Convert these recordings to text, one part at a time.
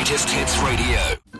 Greatest Hits Radio.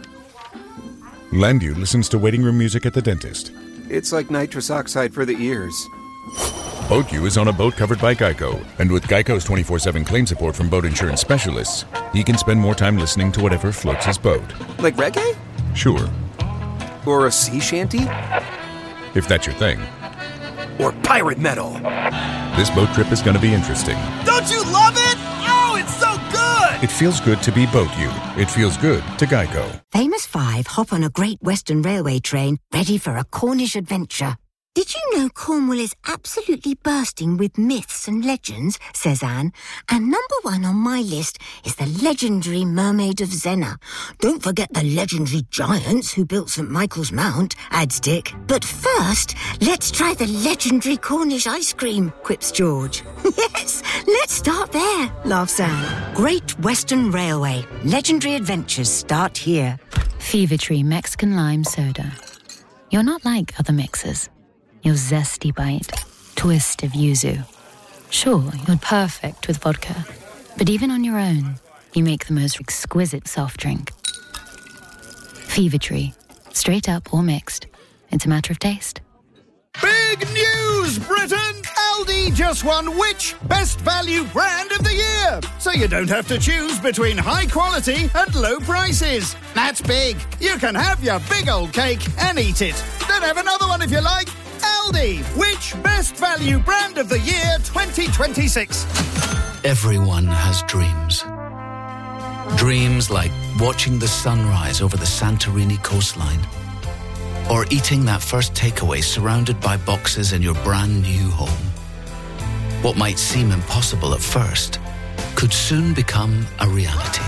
Landu listens to waiting room music at the dentist. It's like nitrous oxide for the ears. BoatU is on a boat covered by Geico, and with Geico's 24/7 claim support from boat insurance specialists, he can spend more time listening to whatever floats his boat. Like reggae? Sure. Or a sea shanty? If that's your thing. Or pirate metal? This boat trip is going to be interesting. Don't you love it? Oh, it's so good! It feels good to be BoatU. It feels good to Geico. Famous Five hop on a Great Western Railway train ready for a Cornish adventure. Did you know Cornwall is absolutely bursting with myths and legends, says Anne, and number one on my list is the legendary Mermaid of Zena. Don't forget the legendary giants who built St Michael's Mount, adds Dick. But first, let's try the legendary Cornish ice cream, quips George. Yes, let's start there, laughs Anne. Great Western Railway. Legendary adventures start here. Fever Tree Mexican Lime Soda. You're not like other mixers. Your zesty bite, twist of yuzu. Sure, you're perfect with vodka, but even on your own, you make the most exquisite soft drink. Fever Tree, straight up or mixed. It's a matter of taste. Big news, Britain! Aldi just won which Best Value Brand of the Year? So you don't have to choose between high quality and low prices. That's big. You can have your big old cake and eat it. Then have another one if you like. Aldi, which Best Value Brand of the Year 2026? Everyone has dreams. Dreams like watching the sunrise over the Santorini coastline, or eating that first takeaway surrounded by boxes in your brand new home. What might seem impossible at first could soon become a reality.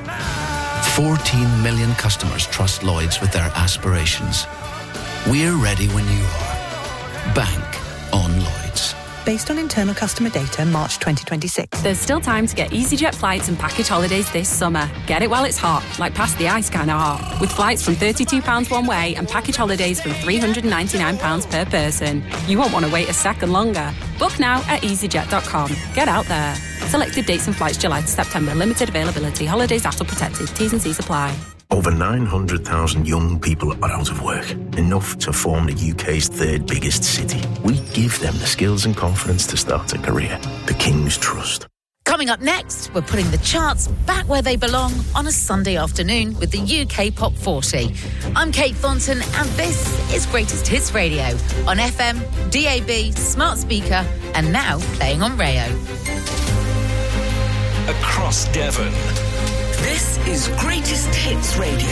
14 million customers trust Lloyds with their aspirations. We're ready when you are. Bank on Lloyds. Based on internal customer data, March 2026. There's still time to get EasyJet flights and package holidays this summer. Get it while it's hot, like past the ice kind of hot. With flights from £32 one way and package holidays from £399 per person. You won't want to wait a second longer. Book now at easyjet.com. Get out there. Selected dates and flights July to September. Limited availability. Holidays ATOL protected. T's and C's apply. Over 900,000 young people are out of work, enough to form the UK's third biggest city. We give them the skills and confidence to start a career. The King's Trust. Coming up next, we're putting the charts back where they belong on a Sunday afternoon with the UK Pop 40. I'm Kate Thornton, and this is Greatest Hits Radio on FM, DAB, smart speaker, and now playing on Rayo. Across Devon. This is Greatest Hits Radio.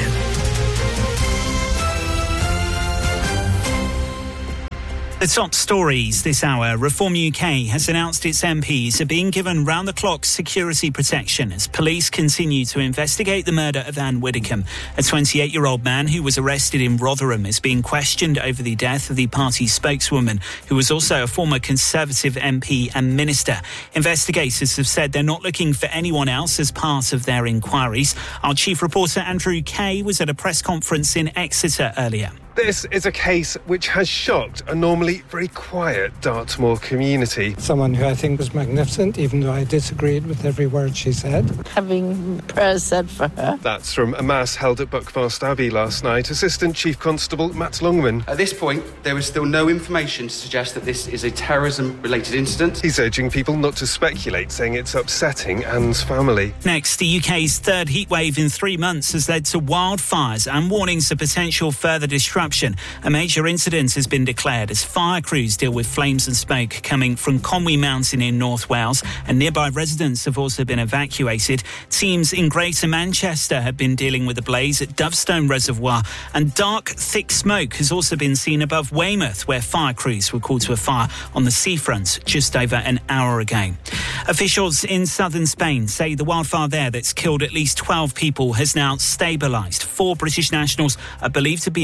The top stories this hour. Reform UK has announced its MPs are being given round-the-clock security protection as police continue to investigate the murder of Anne Widdecombe. A 28-year-old man who was arrested in Rotherham is being questioned over the death of the party's spokeswoman, who was also a former Conservative MP and minister. Investigators have said they're not looking for anyone else as part of their inquiries. Our chief reporter Andrew Kay was at a press conference in Exeter earlier. This is a case which has shocked a normally very quiet Dartmoor community. Someone who I think was magnificent, even though I disagreed with every word she said. Having prayers said for her. That's from a mass held at Buckfast Abbey last night. Assistant Chief Constable Matt Longman. At this point, there is still no information to suggest that this is a terrorism-related incident. He's urging people not to speculate, saying it's upsetting Anne's family. Next, the UK's third heatwave in 3 months has led to wildfires and warnings of potential further disruption. A major incident has been declared as fire crews deal with flames and smoke coming from Conwy Mountain in North Wales, and nearby residents have also been evacuated. Teams in Greater Manchester have been dealing with the blaze at Dovestone Reservoir, and dark, thick smoke has also been seen above Weymouth, where fire crews were called to a fire on the seafront just over an hour ago. Officials in southern Spain say the wildfire there that's killed at least 12 people has now stabilised. 4 British nationals are believed to be among the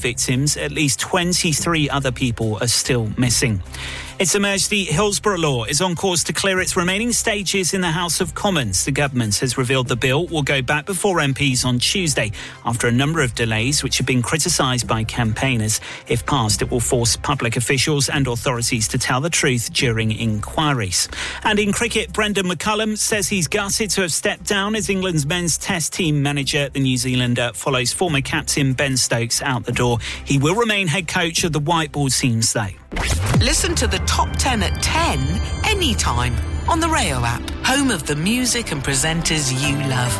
victims. At least 23 other people are still missing. It's emerged the Hillsborough Law is on course to clear its remaining stages in the House of Commons. The government has revealed the bill will go back before MPs on Tuesday after a number of delays which have been criticised by campaigners. If passed, it will force public officials and authorities to tell the truth during inquiries. And in cricket, Brendan McCullum says he's gutted to have stepped down as England's men's Test team manager. The New Zealander follows former captain Ben Stokes out the door. He will remain head coach of the Whiteball teams, though. Listen to the top 10 at 10 anytime on the Rayo app, home of the music and presenters you love.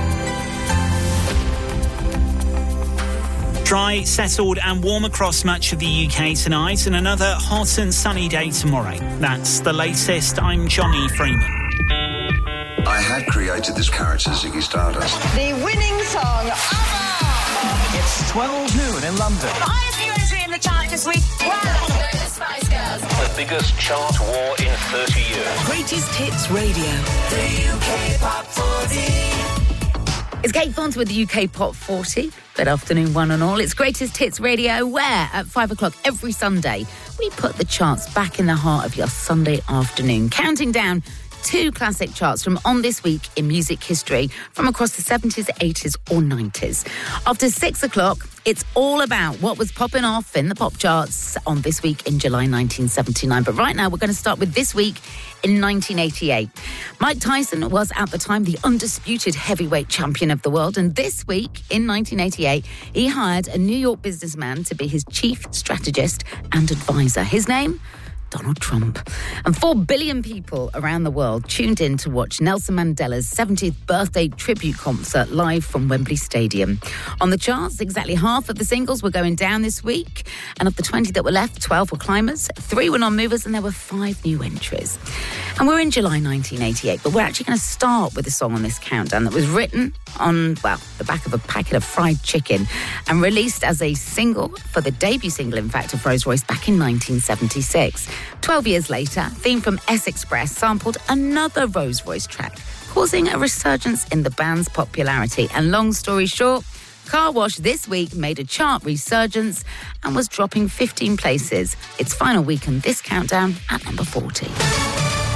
Dry, settled and warm across much of the UK tonight and another hot and sunny day tomorrow. That's the latest. I'm Johnny Freeman. I had created this character, Ziggy Stardust. The winning song, ABBA! It's 12 noon in London. The highest new entry in the chart this week. Wow! The Spice Girls. The biggest chart war in 30 years. Greatest Hits Radio. The UK Pop 40. It's Kate Thornton with the UK Pop 40. Good afternoon, one and all. It's Greatest Hits Radio, where at 5 o'clock every Sunday, we put the charts back in the heart of your Sunday afternoon, counting down 2 classic charts from on this week in music history from across the 70s, 80s or 90s. After 6 o'clock, it's all about what was popping off in the pop charts on this week in July 1979. But right now, we're going to start with this week in 1988. Mike Tyson was at the time the undisputed heavyweight champion of the world. And this week in 1988, he hired a New York businessman to be his chief strategist and advisor. His name? Donald Trump. And 4 billion people around the world tuned in to watch Nelson Mandela's 70th birthday tribute concert live from Wembley Stadium. On the charts, exactly half of the singles were going down this week. And of the 20 that were left, 12 were climbers, 3 were non-movers, and there were 5 new entries. And we're in July 1988, but we're actually going to start with a song on this countdown that was written on, well, the back of a packet of fried chicken and released as a single for the debut single, in fact, of Rolls-Royce back in 1976. 12 years later, Theme from S-Express sampled another Rolls-Royce track, causing a resurgence in the band's popularity. And long story short, Car Wash this week made a chart resurgence and was dropping 15 places. Its final week in this countdown at number 40.